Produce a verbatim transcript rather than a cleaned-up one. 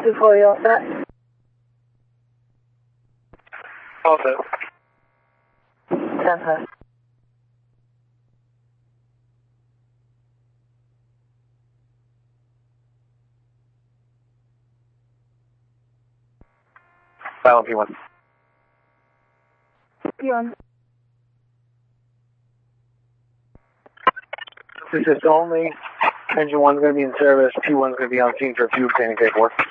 two four, you all set? All set. ten five. Silent P one. P one. This is only. Engine one's going to be in service. P one's going to be on scene for a few obtaining paperwork.